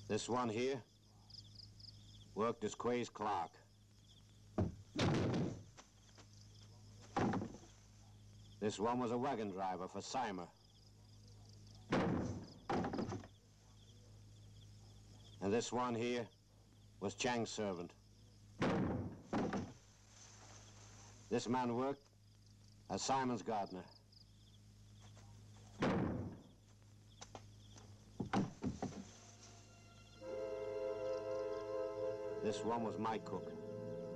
This one here worked as Quay's clerk. This one was a wagon driver for Simer. And this one here was Chang's servant. This man worked as Simon's gardener. This one was my cook.